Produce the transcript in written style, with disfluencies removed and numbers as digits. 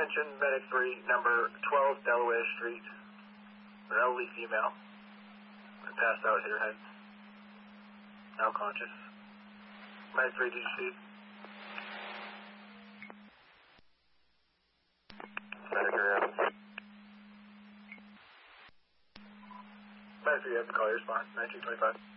attention, medic 3, number 12 Delaware Street. An elderly female. Passed out, hit her head. Now conscious. Medic 3, did you see? Medic 3, yes. Medic 3, you have to call your response. 1925.